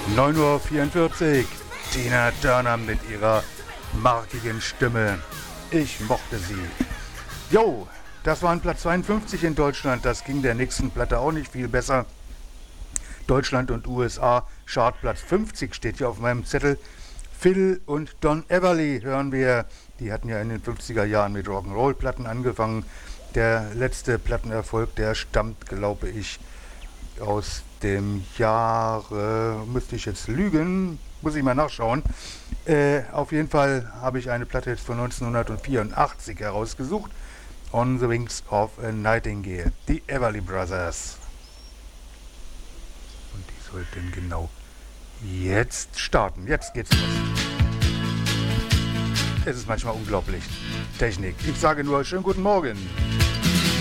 9:44 Uhr. Tina Turner mit ihrer markigen Stimme. Ich mochte sie. Jo, das waren Platz 52 in Deutschland. Das ging der nächsten Platte auch nicht viel besser. Deutschland und USA, Chartplatz 50 steht hier auf meinem Zettel. Phil und Don Everly hören wir. Die hatten ja in den 50er Jahren mit Rock'n'Roll-Platten angefangen. Der letzte Plattenerfolg, der stammt, glaube ich, aus dem Jahre, müsste ich jetzt lügen, muss ich mal nachschauen. Auf jeden Fall habe ich eine Platte jetzt von 1984 herausgesucht. On the Wings of a Nightingale, die Everly Brothers. Und die sollten genau jetzt starten. Jetzt geht's los. Es ist manchmal unglaublich. Technik. Ich sage nur, schönen guten Morgen.